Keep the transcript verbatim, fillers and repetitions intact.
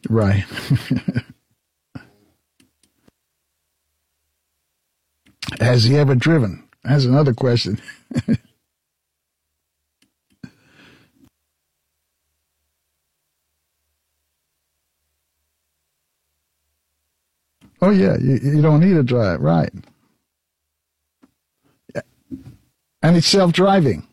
Right. Has he ever driven? That's another question. Oh, yeah, you, you don't need a drive, right. And it's self-driving.